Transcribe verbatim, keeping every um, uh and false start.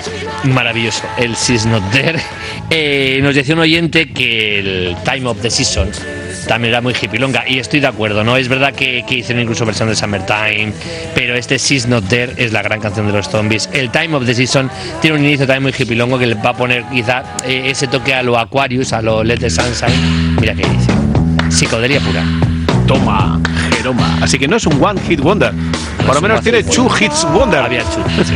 Maravilloso, el She's Not There. Eh, nos decía un oyente que el Time of the Season también era muy hippilonga, y estoy de acuerdo, ¿no? Es verdad que, que hicieron incluso versión de Summertime, pero este She's Not There es la gran canción de los Zombies. El Time of the Season tiene un inicio también muy hippilongo que le va a poner quizá eh, ese toque a lo Aquarius, a lo Let the Sunshine. Mira qué dice, psicodelia pura. Toma, Jeroma. Así que no es un one hit wonder, por lo menos tiene two hits wonder. Había two, sí.